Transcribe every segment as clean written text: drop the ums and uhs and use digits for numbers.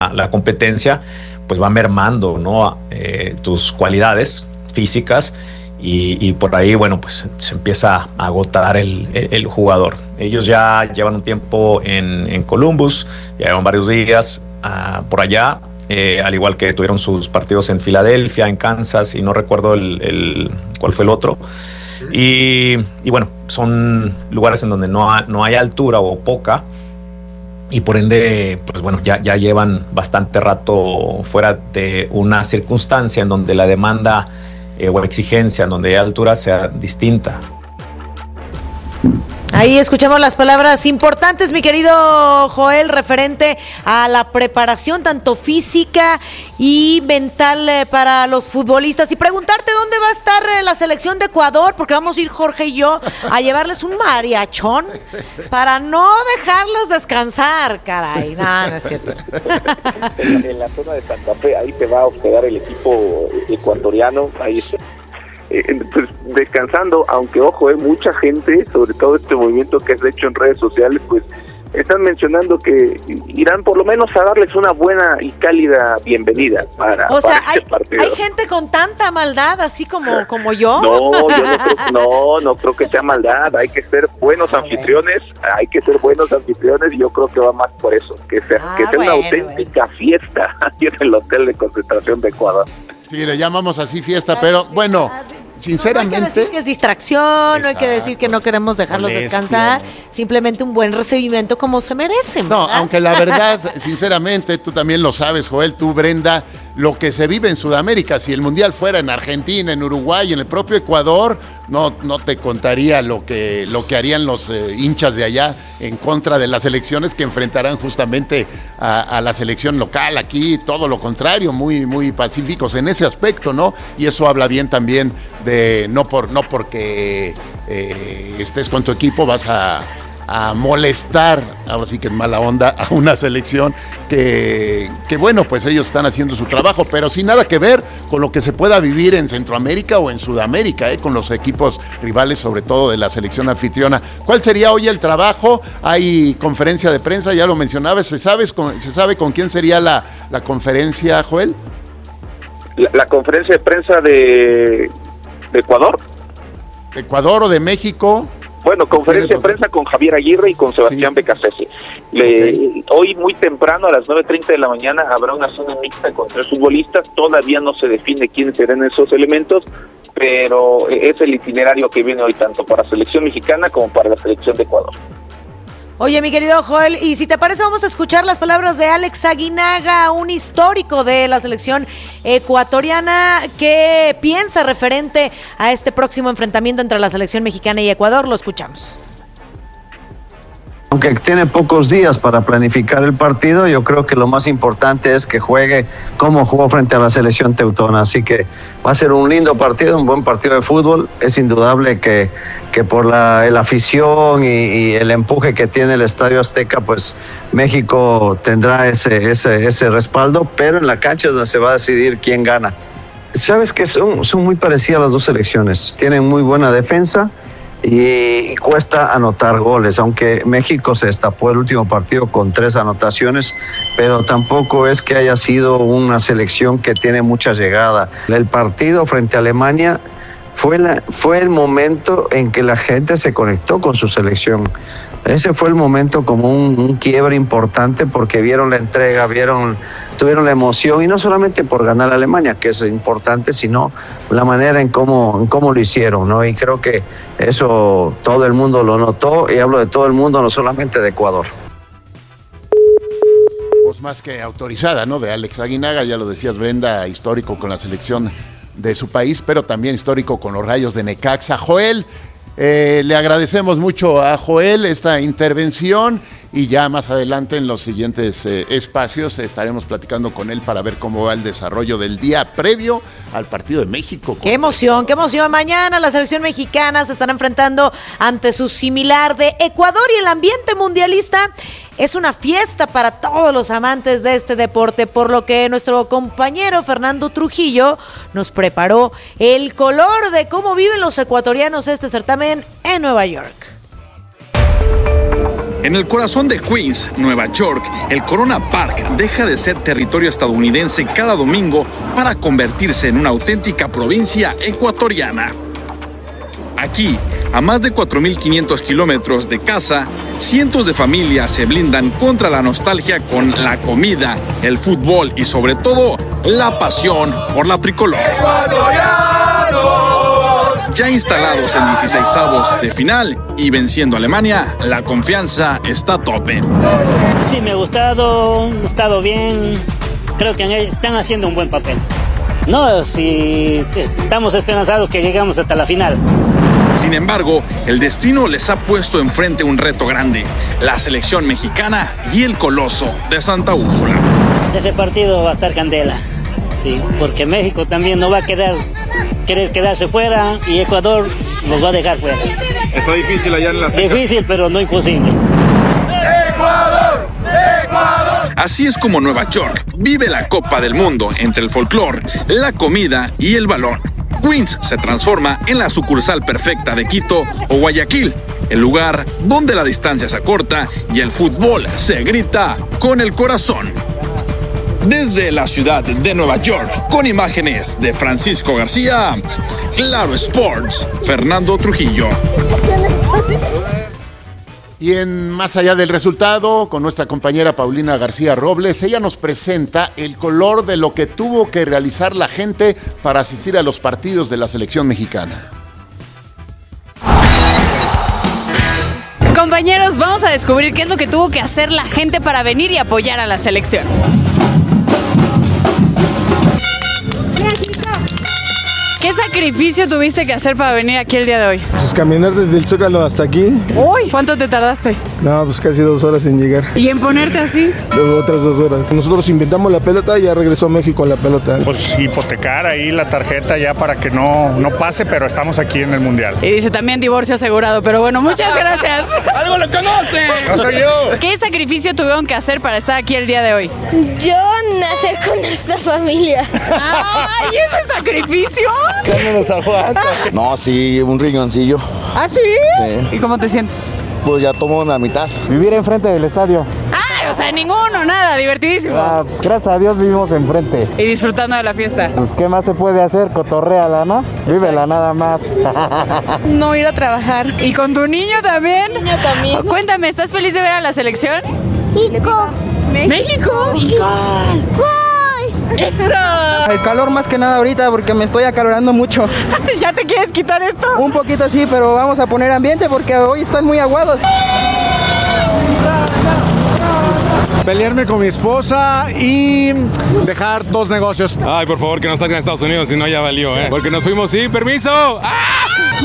la competencia, pues va mermando, ¿no? Tus cualidades físicas y por ahí, bueno, pues se empieza a agotar el jugador. Ellos ya llevan un tiempo en Columbus, ya llevan varios días por allá, al igual que tuvieron sus partidos en Filadelfia, en Kansas, y no recuerdo cuál fue el otro. Y bueno, son lugares en donde no hay altura o poca, y por ende, pues bueno, ya llevan bastante rato fuera de una circunstancia en donde la demanda o la exigencia en donde hay altura sea distinta. Ahí escuchamos las palabras importantes, mi querido Joel, referente a la preparación tanto física y mental para los futbolistas. Y preguntarte dónde va a estar la selección de Ecuador, porque vamos a ir Jorge y yo a llevarles un mariachón para no dejarlos descansar, caray. No es cierto. En la zona de Santa Fe, ahí se va a hospedar el equipo ecuatoriano, ahí está. Pues descansando, aunque ojo, mucha gente, sobre todo este movimiento que has hecho en redes sociales, pues están mencionando que irán por lo menos a darles una buena y cálida bienvenida para este partido. ¿Hay gente con tanta maldad así como yo? No, yo no creo que sea maldad, hay que ser buenos anfitriones, y yo creo que va más por eso, que sea una auténtica fiesta aquí en el hotel de concentración de Ecuador. Sí, le llamamos así fiesta, pero bueno, sinceramente... No hay que decir que es distracción, exacto, no hay que decir que no queremos dejarlos descansar, simplemente un buen recibimiento como se merecen, ¿verdad? No, aunque la verdad, sinceramente, tú también lo sabes, Joel, tú, Brenda, lo que se vive en Sudamérica, si el Mundial fuera en Argentina, en Uruguay, en el propio Ecuador, no te contaría lo que harían los hinchas de allá en contra de las selecciones que enfrentarán justamente a la selección local. Aquí todo lo contrario, muy, muy pacíficos en ese aspecto, ¿no? Y eso habla bien también de no porque estés con tu equipo vas a molestar, ahora sí que en mala onda, a una selección que bueno, pues ellos están haciendo su trabajo, pero sin nada que ver con lo que se pueda vivir en Centroamérica o en Sudamérica, con los equipos rivales, sobre todo de la selección anfitriona. ¿Cuál sería hoy el trabajo? Hay conferencia de prensa, ya lo mencionabas, ¿se sabe con quién sería la conferencia, Joel? La conferencia de prensa de Ecuador. ¿Ecuador o de México? Bueno, conferencia de prensa con Javier Aguirre y con Sebastián Becasese. Hoy muy temprano, a las 9:30 de la mañana, habrá una zona mixta con 3 futbolistas. Todavía no se define quiénes serán esos elementos, pero es el itinerario que viene hoy tanto para la selección mexicana como para la selección de Ecuador. Oye, mi querido Joel, y si te parece vamos a escuchar las palabras de Alex Aguinaga, un histórico de la selección ecuatoriana, que piensa referente a este próximo enfrentamiento entre la selección mexicana y Ecuador. Lo escuchamos. Aunque tiene pocos días para planificar el partido, yo creo que lo más importante es que juegue como jugó frente a la selección teutona. Así que va a ser un lindo partido, un buen partido de fútbol. Es indudable que por la afición y el empuje que tiene el Estadio Azteca, pues México tendrá ese respaldo, pero en la cancha es donde se va a decidir quién gana. Sabes que son muy parecidas las dos selecciones, tienen muy buena defensa y cuesta anotar goles, aunque México se destapó el último partido con 3 anotaciones, pero tampoco es que haya sido una selección que tiene mucha llegada. El partido frente a Alemania fue el momento en que la gente se conectó con su selección. Ese fue el momento como un quiebre importante, porque vieron la entrega, tuvieron la emoción, y no solamente por ganar a Alemania, que es importante, sino la manera en cómo lo hicieron, ¿no? Y creo que eso todo el mundo lo notó, y hablo de todo el mundo, no solamente de Ecuador. Voz más que autorizada, ¿no? De Alex Aguinaga, ya lo decías, Brenda, histórico con la selección de su país, pero también histórico con los Rayos de Necaxa. Joel, le agradecemos mucho a Joel esta intervención, y ya más adelante en los siguientes espacios estaremos platicando con él para ver cómo va el desarrollo del día previo al partido de México. ¡Qué emoción, qué emoción! Mañana la selección mexicana se estará enfrentando ante su similar de Ecuador, y el ambiente mundialista es una fiesta para todos los amantes de este deporte, por lo que nuestro compañero Fernando Trujillo nos preparó el color de cómo viven los ecuatorianos este certamen en Nueva York. En el corazón de Queens, Nueva York, el Corona Park deja de ser territorio estadounidense cada domingo para convertirse en una auténtica provincia ecuatoriana. Aquí, a más de 4.500 kilómetros de casa, cientos de familias se blindan contra la nostalgia con la comida, el fútbol y sobre todo la pasión por la tricolor. Ya instalados en 16avos de final y venciendo a Alemania, la confianza está a tope. Sí, me ha estado bien, creo que están haciendo un buen papel. No, si estamos esperanzados que llegamos hasta la final. Sin embargo, el destino les ha puesto enfrente un reto grande, la selección mexicana y el Coloso de Santa Úrsula. Ese partido va a estar candela, sí, porque México también no va a querer quedarse fuera y Ecuador nos va a dejar fuera. Está difícil allá en la Azteca. Difícil, pero no imposible. ¡Ecuador! ¡Ecuador! Así es como Nueva York vive la Copa del Mundo entre el folclor, la comida y el balón. Queens se transforma en la sucursal perfecta de Quito o Guayaquil, el lugar donde la distancia se acorta y el fútbol se grita con el corazón. Desde la ciudad de Nueva York, con imágenes de Francisco García, Claro Sports, Fernando Trujillo. Y en Más allá del resultado, con nuestra compañera Paulina García Robles, ella nos presenta el color de lo que tuvo que realizar la gente para asistir a los partidos de la selección mexicana. Compañeros, vamos a descubrir qué es lo que tuvo que hacer la gente para venir y apoyar a la selección. ¿Qué sacrificio tuviste que hacer para venir aquí el día de hoy? Pues caminar desde el Zócalo hasta aquí. Uy, ¿cuánto te tardaste? No, pues casi 2 horas en llegar. ¿Y en ponerte así? Otras 2 horas. Nosotros inventamos la pelota y ya regresó a México la pelota. Pues hipotecar ahí la tarjeta ya para que no pase, pero estamos aquí en el Mundial. Y dice también divorcio asegurado, pero bueno, muchas gracias. ¡Algo lo conoce! ¡No soy yo! ¿Qué sacrificio tuvieron que hacer para estar aquí el día de hoy? Yo nacer con esta familia. ¡Ay, ese sacrificio! No, sí, un riñoncillo. ¿Ah, sí? Sí. ¿Y cómo te sientes? Pues ya tomo la mitad. Vivir enfrente del estadio. ¡Ay, o sea, ninguno, nada, divertidísimo! Pues, gracias a Dios vivimos enfrente. Y disfrutando de la fiesta. Pues, ¿qué más se puede hacer? Cotorréala, ¿no? Vívela nada más. No ir a trabajar. ¿Y con tu niño también? Niño también. Cuéntame, ¿estás feliz de ver a la selección? México. ¿México? ¡Eso! El calor más que nada ahorita porque me estoy acalorando mucho. ¿Ya te quieres quitar esto? Un poquito sí, pero vamos a poner ambiente porque hoy están muy aguados. Pelearme con mi esposa y dejar 2 negocios. Ay, por favor, que no salgan a Estados Unidos, si no ya valió, ¿eh? Porque nos fuimos sin permiso. ¡Ah!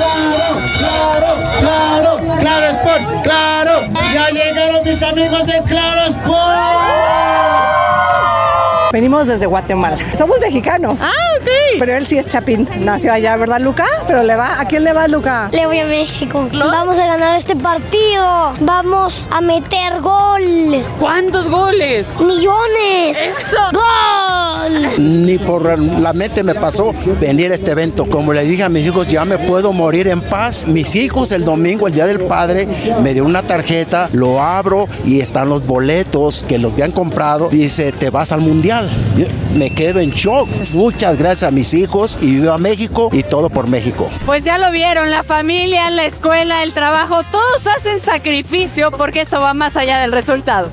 ¡Claro Sport! ¡Claro! ¡Ya llegaron mis amigos de Claro Sport! Venimos desde Guatemala. Somos mexicanos. Ah, ok. Pero él sí es chapín. Nació allá, ¿verdad, Luca? Pero le va. ¿A quién le va, Luca? Le voy a México. Vamos a ganar este partido. Vamos a meter gol. ¿Cuántos goles? ¡Millones! ¡Eso! ¡Gol! Ni por la mente me pasó venir a este evento. Como le dije a mis hijos, ya me puedo morir en paz. Mis hijos el domingo, el Día del Padre, me dio una tarjeta, lo abro y están los boletos que los habían comprado. Dice, te vas al Mundial. Yo me quedo en shock. Muchas gracias a mis hijos y vivo a México y todo por México. Pues ya lo vieron, la familia, la escuela, el trabajo, todos hacen sacrificio porque esto va más allá del resultado.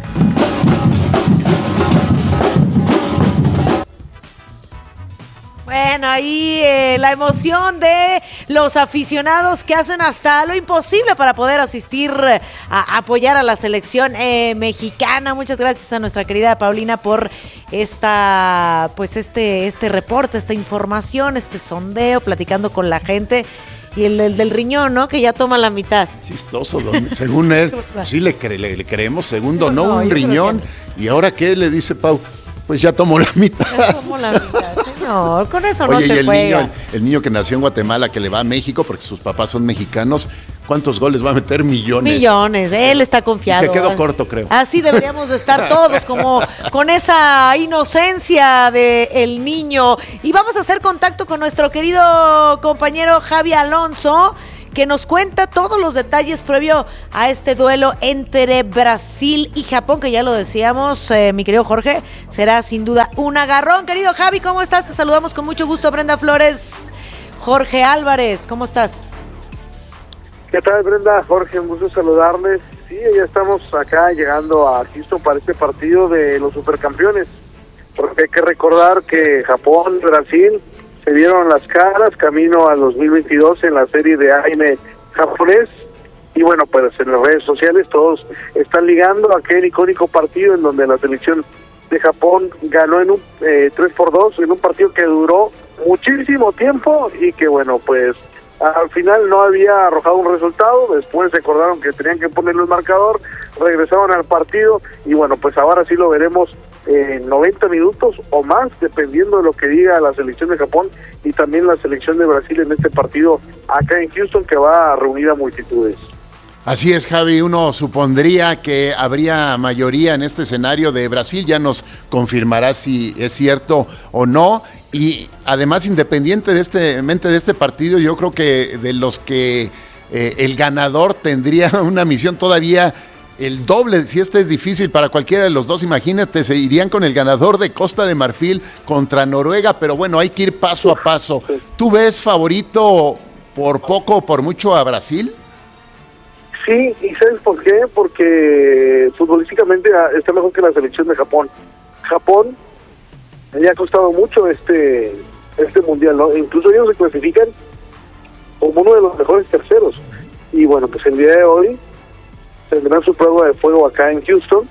Bueno, ahí la emoción de los aficionados que hacen hasta lo imposible para poder asistir a apoyar a la selección mexicana. Muchas gracias a nuestra querida Paulina por este reporte, esta información, este sondeo, platicando con la gente. Y el del riñón, ¿no? Que ya toma la mitad. Chistoso, según él, sí le creemos, según donó un riñón. ¿Y ahora qué le dice Pau? Pues ya tomó la mitad. Ya tomó la mitad, señor. Con eso no Oye, se juega. El niño que nació en Guatemala, que le va a México porque sus papás son mexicanos, ¿cuántos goles va a meter? Millones. Él está confiado. Y se quedó corto, creo. Así deberíamos de estar todos, como con esa inocencia del niño. Y vamos a hacer contacto con nuestro querido compañero Javi Alonso, que nos cuenta todos los detalles previo a este duelo entre Brasil y Japón, que ya lo decíamos, mi querido Jorge, será sin duda un agarrón. Querido Javi, ¿cómo estás? Te saludamos con mucho gusto, Brenda Flores. Jorge Álvarez, ¿cómo estás? ¿Qué tal, Brenda? Jorge, un gusto saludarles. Sí, ya estamos acá llegando a Houston para este partido de los supercampeones, porque hay que recordar que Japón y Brasil se vieron las caras camino al 2022 en la serie de anime japonés, y bueno, pues en las redes sociales todos están ligando aquel icónico partido en donde la selección de Japón ganó en un 3-2, en un partido que duró muchísimo tiempo y que bueno, pues al final no había arrojado un resultado. Después recordaron que tenían que ponerle el marcador, regresaron al partido y bueno, pues ahora sí lo veremos en 90 minutos o más, dependiendo de lo que diga la selección de Japón y también la selección de Brasil en este partido acá en Houston, que va a reunir a multitudes. Así es, Javi, uno supondría que habría mayoría en este escenario de Brasil, ya nos confirmará si es cierto o no. Y además, independientemente de este partido, yo creo que de los que el ganador tendría una misión todavía el doble, si este es difícil para cualquiera de los dos, imagínate, se irían con el ganador de Costa de Marfil contra Noruega, pero bueno, hay que ir paso a paso. ¿Tú ves favorito por poco o por mucho a Brasil? Sí, ¿y sabes por qué? Porque futbolísticamente está mejor que la selección de Japón. Japón le ha costado mucho este mundial, ¿no? Incluso ellos se clasifican como uno de los mejores terceros. Y bueno, pues el día de hoy tendrán su prueba de fuego acá en Houston,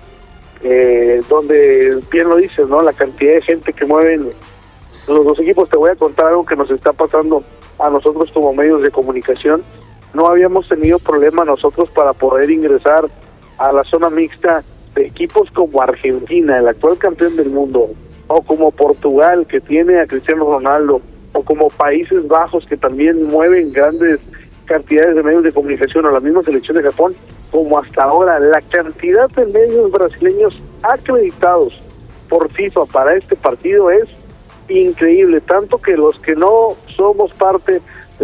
donde bien lo dices, ¿no? La cantidad de gente que mueven los dos equipos. Te voy a contar algo que nos está pasando a nosotros como medios de comunicación. No habíamos tenido problema nosotros para poder ingresar a la zona mixta de equipos como Argentina, el actual campeón del mundo, o como Portugal, que tiene a Cristiano Ronaldo, o como Países Bajos, que también mueven grandes cantidades de medios de comunicación, o la misma selección de Japón, como hasta ahora. La cantidad de medios brasileños acreditados por FIFA para este partido es increíble, tanto que los que no somos parte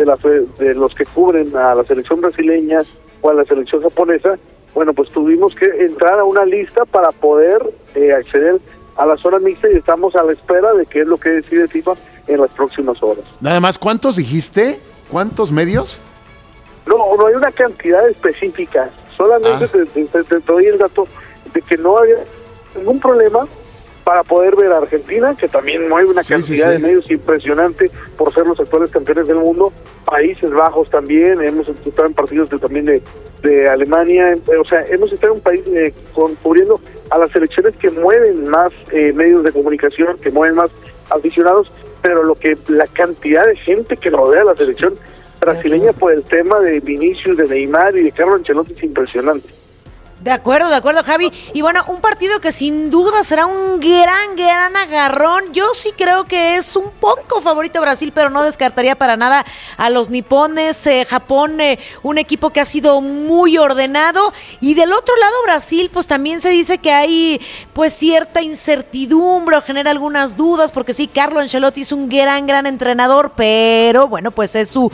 de los que cubren a la selección brasileña o a la selección japonesa, bueno, pues tuvimos que entrar a una lista para poder acceder a la zona mixta, y estamos a la espera de qué es lo que decide FIFA en las próximas horas. Nada más, ¿cuántos dijiste? ¿Cuántos medios? No hay una cantidad específica, solamente te doy el dato de que no había ningún problema para poder ver a Argentina, que también mueve una cantidad de medios impresionante por ser los actuales campeones del mundo. Países Bajos también, hemos estado en partidos también de Alemania, o sea, hemos estado en un país cubriendo a las selecciones que mueven más medios de comunicación, que mueven más aficionados, pero la cantidad de gente que rodea a la selección brasileña por el tema de Vinicius, de Neymar y de Carlo Ancelotti es impresionante. De acuerdo, Javi. Y bueno, un partido que sin duda será un gran agarrón. Yo sí creo que es un poco favorito Brasil, pero no descartaría para nada a los nipones. Japón, un equipo que ha sido muy ordenado. Y del otro lado, Brasil, pues también se dice que hay pues cierta incertidumbre o genera algunas dudas, porque sí, Carlo Ancelotti es un gran entrenador, pero bueno, pues es su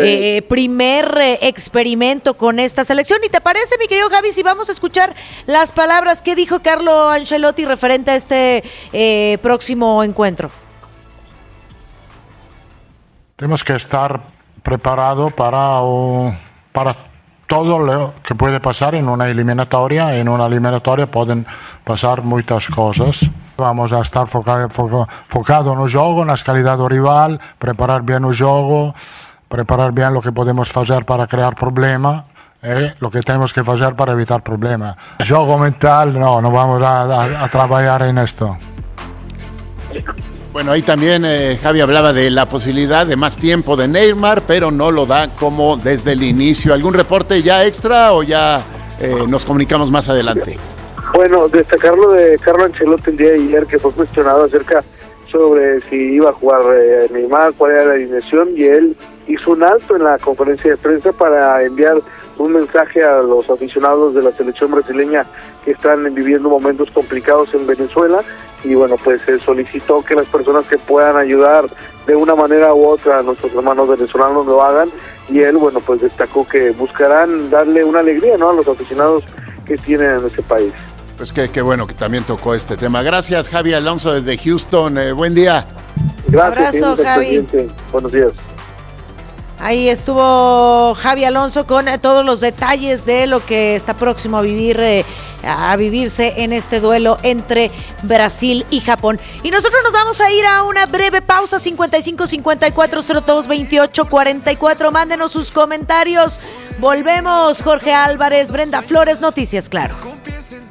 primer experimento con esta selección. ¿Y te parece, mi querido Javi, si vamos a escuchar las palabras que dijo Carlo Ancelotti referente a este próximo encuentro? Tenemos que estar preparados para todo lo que puede pasar en una eliminatoria. En una eliminatoria pueden pasar muchas cosas. Vamos a estar focado no jogo, na calidad do rival, preparar bien o jogo, preparar bien lo que podemos hacer para crear problemas. Lo que tenemos que hacer para evitar problemas. Juego mental, no vamos a trabajar en esto. Bueno, ahí también Javi hablaba de la posibilidad de más tiempo de Neymar, pero no lo da como desde el inicio. ¿Algún reporte ya extra o ya nos comunicamos más adelante? Bueno, destacar lo de Carlo Ancelotti el día de ayer, que fue cuestionado acerca sobre si iba a jugar Neymar, cuál era la alineación, y él hizo un alto en la conferencia de prensa para enviar un mensaje a los aficionados de la selección brasileña que están viviendo momentos complicados en Venezuela, y bueno, pues se solicitó que las personas que puedan ayudar de una manera u otra a nuestros hermanos venezolanos lo hagan, y él, bueno, pues destacó que buscarán darle una alegría, ¿no?, a los aficionados que tienen en ese país. Pues qué bueno que también tocó este tema. Gracias, Javi Alonso desde Houston. Buen día. Gracias. Abrazo, Javi. Buenos días. Ahí estuvo Javi Alonso con todos los detalles de lo que está próximo a vivirse en este duelo entre Brasil y Japón. Y nosotros nos vamos a ir a una breve pausa. 55-54-02-28-44. Mándenos sus comentarios. Volvemos. Jorge Álvarez, Brenda Flores, Noticias Claro.